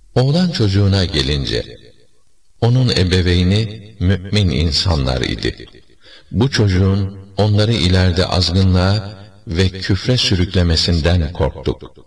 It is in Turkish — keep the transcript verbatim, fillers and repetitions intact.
Oğlan çocuğuna gelince, onun ebeveyni mümin insanlar idi. Bu çocuğun onları ileride azgınlığa ve küfre sürüklemesinden korktuk.